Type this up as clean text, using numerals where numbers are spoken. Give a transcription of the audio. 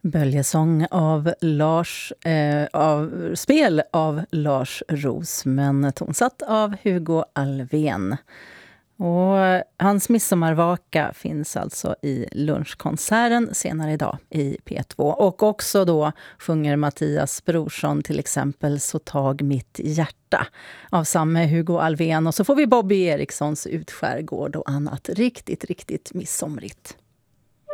Böljesång av spel av Lars Roos, men tonsatt av Hugo Alfvén. Och hans midsommarvaka finns alltså i lunchkonserten senare idag i P2. Och också då sjunger Mattias Brorsson till exempel Så tag mitt hjärta av samme Hugo Alfvén. Och så får vi Bobby Erikssons Utskärgård och annat riktigt, riktigt midsomrigt.